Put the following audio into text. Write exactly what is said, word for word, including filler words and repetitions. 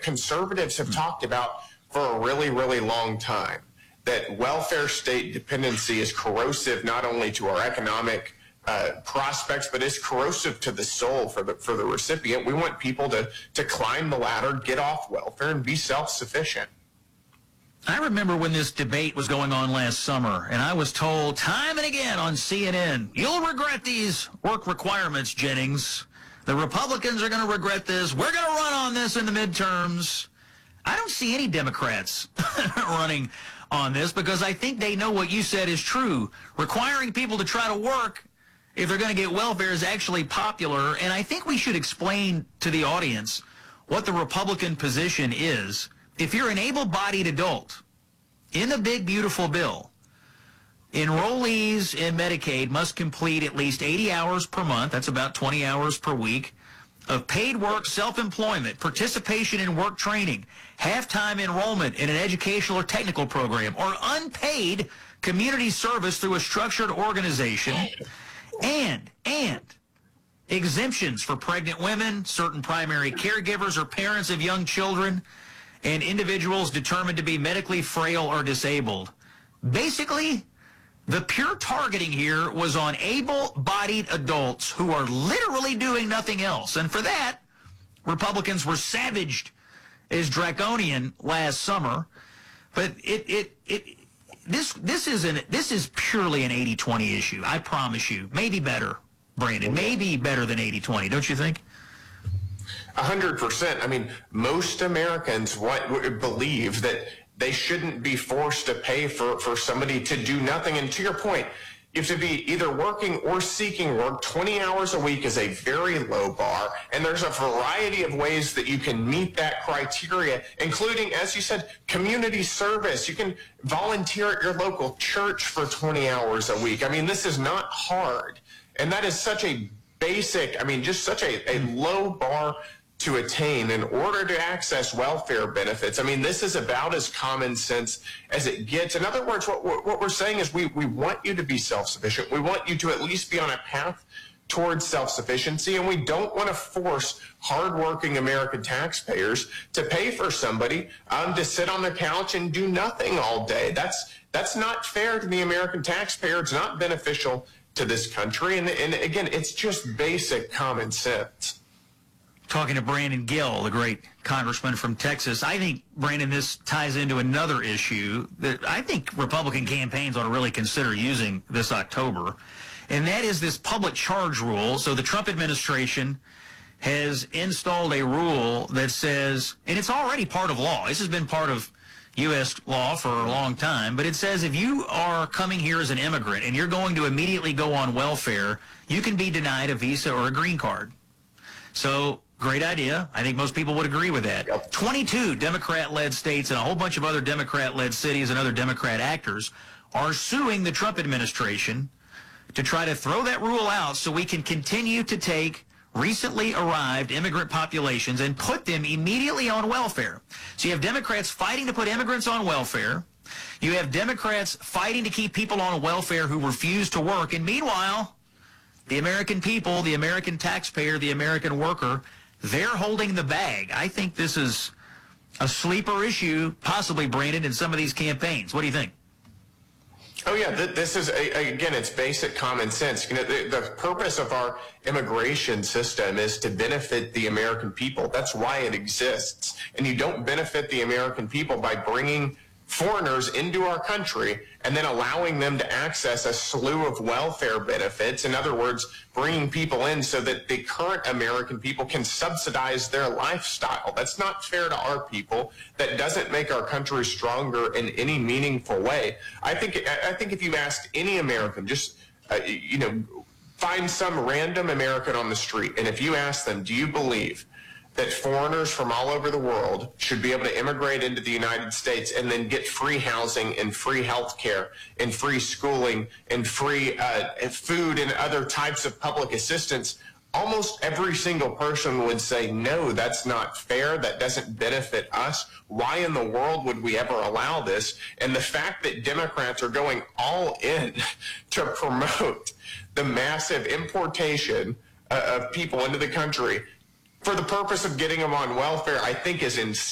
conservatives have talked about for a really, really long time, that welfare state dependency is corrosive not only to our economic uh, prospects, but it's corrosive to the soul for the for the recipient. We want people to, to climb the ladder, get off welfare, and be self-sufficient. I remember when this debate was going on last summer, and I was told time and again on C N N, you'll regret these work requirements, Jennings. The Republicans are going to regret this. We're going to run on this in the midterms. I don't see any Democrats running on this because I think they know what you said is true. Requiring people to try to work if they're going to get welfare is actually popular, and I think we should explain to the audience what the Republican position is. If you're an able-bodied adult in the big, beautiful bill, enrollees in Medicaid must complete at least eighty hours per month, that's about twenty hours per week, of paid work, self-employment, participation in work training, half-time enrollment in an educational or technical program, or unpaid community service through a structured organization, and, and exemptions for pregnant women, certain primary caregivers or parents of young children, and individuals determined to be medically frail or disabled. Basically, the pure targeting here was on able-bodied adults who are literally doing nothing else. And for that, Republicans were savaged as draconian last summer. But it it it this this is an this is purely an eighty twenty issue. I promise you. Maybe better, Brandon. Maybe better than eighty twenty. Don't you think? A hundred percent. I mean, most Americans want, believe that they shouldn't be forced to pay for, for somebody to do nothing. And to your point, you have to be either working or seeking work. twenty hours a week is a very low bar, and there's a variety of ways that you can meet that criteria, including, as you said, community service. You can volunteer at your local church for twenty hours a week. I mean, this is not hard, and that is such a basic, I mean, just such a, a low bar to attain in order to access welfare benefits. I mean, this is about as common sense as it gets. In other words, what, what we're saying is we, we want you to be self-sufficient. We want you to at least be on a path towards self-sufficiency, and we don't want to force hardworking American taxpayers to pay for somebody um, to sit on their couch and do nothing all day. That's, that's not fair to the American taxpayer. It's not beneficial to this country. And, and again, it's just basic common sense. Talking to Brandon Gill, the great congressman from Texas, I think, Brandon, this ties into another issue that I think Republican campaigns ought to really consider using this October, and that is this public charge rule. So the Trump administration has installed a rule that says, and it's already part of law. This has been part of U S law for a long time, but it says if you are coming here as an immigrant and you're going to immediately go on welfare, you can be denied a visa or a green card. So, great idea. I think most people would agree with that. Yep. twenty-two Democrat-led states and a whole bunch of other Democrat-led cities and other Democrat actors are suing the Trump administration to try to throw that rule out so we can continue to take recently arrived immigrant populations and put them immediately on welfare. So you have Democrats fighting to put immigrants on welfare. You have Democrats fighting to keep people on welfare who refuse to work. And meanwhile, the American people, the American taxpayer, the American worker, they're holding the bag. I think this is a sleeper issue, possibly, Brandon, in some of these campaigns. What do you think? Oh, yeah, th- this is, a, again, it's basic common sense. You know, the, the purpose of our immigration system is to benefit the American people. That's why it exists. And you don't benefit the American people by bringing foreigners into our country and then allowing them to access a slew of welfare benefits. In other words, bringing people in so that the current American people can subsidize their lifestyle. That's not fair to our people. That doesn't make our country stronger in any meaningful way. I think, I think if you asked any American, just, uh, you know, find some random American on the street, and if you ask them, do you believe that foreigners from all over the world should be able to immigrate into the United States and then get free housing and free health care and free schooling and free uh, food and other types of public assistance, almost every single person would say, no, that's not fair. That doesn't benefit us. Why in the world would we ever allow this? And the fact that Democrats are going all in to promote the massive importation uh, of people into the country for the purpose of getting them on welfare, I think is insane.